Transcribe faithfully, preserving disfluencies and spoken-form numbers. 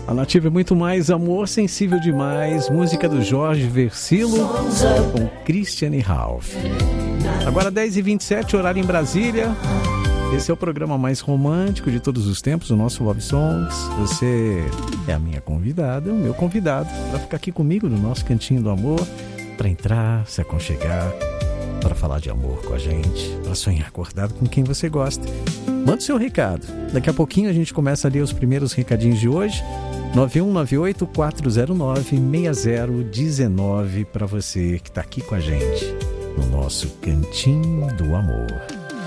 A Nativa é muito mais amor, sensível demais. Música do Jorge Versilo com Christiane Ralph. Agora dez e vinte e sete, horário em Brasília. Esse é o programa mais romântico de todos os tempos, o nosso Love Songs. Você é a minha convidada, o meu convidado, para ficar aqui comigo no nosso Cantinho do Amor, para entrar, se aconchegar, para falar de amor com a gente, para sonhar acordado com quem você gosta. Manda o seu recado. Daqui a pouquinho a gente começa a ler os primeiros recadinhos de hoje. nove um nove oito, quatro zero nove, seis zero um nove para você que está aqui com a gente no nosso Cantinho do Amor.